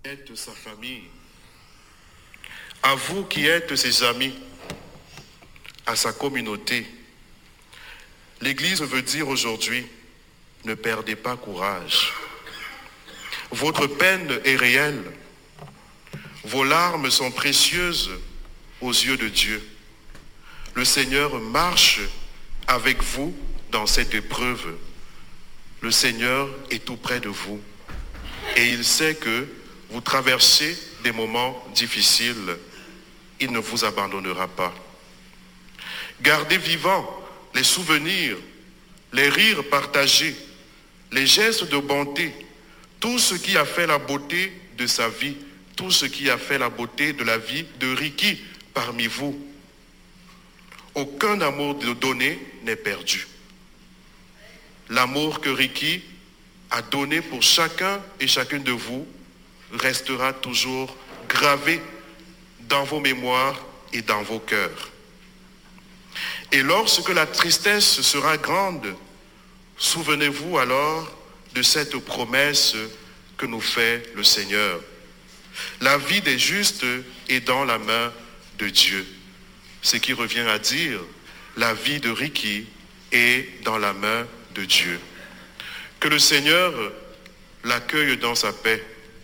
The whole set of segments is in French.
êtes sa famille, à vous qui êtes ses amis, à sa communauté, l'Église veut dire aujourd'hui, ne perdez pas courage. Votre peine est réelle. Vos larmes sont précieuses aux yeux de Dieu. Le Seigneur marche avec vous dans cette épreuve. Le Seigneur est tout près de vous et il sait que vous traversez des moments difficiles. Il ne vous abandonnera pas. Gardez vivants les souvenirs, les rires partagés, les gestes de bonté, tout ce qui a fait la beauté de sa vie, tout ce qui a fait la beauté de la vie de Ricky parmi vous. Aucun amour donné n'est perdu. L'amour que Ricky a donné pour chacun et chacune de vous restera toujours gravé dans vos mémoires et dans vos cœurs. Et lorsque la tristesse sera grande, souvenez-vous alors de cette promesse que nous fait le Seigneur. La vie des justes est dans la main de Dieu. Ce qui revient à dire, la vie de Ricky est dans la main de Dieu. Que le Seigneur l'accueille dans sa paix,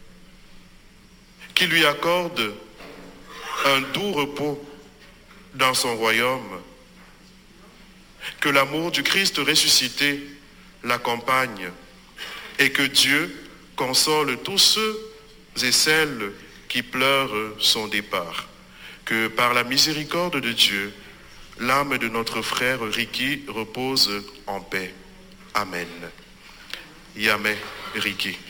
qu'il lui accorde un doux repos dans son royaume, que l'amour du Christ ressuscité l'accompagne et que Dieu console tous ceux et celles qui pleurent son départ. Que par la miséricorde de Dieu, l'âme de notre frère Ricky repose en paix. Amen. Yamé Ricky.